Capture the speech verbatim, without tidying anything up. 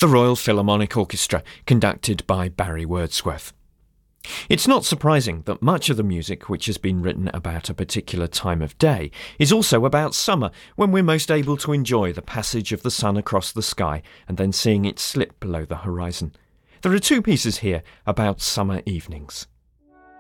the Royal Philharmonic Orchestra, conducted by Barry Wordsworth. It's not surprising that much of the music which has been written about a particular time of day is also about summer, when we're most able to enjoy the passage of the sun across the sky and then seeing it slip below the horizon. There are two pieces here about summer evenings.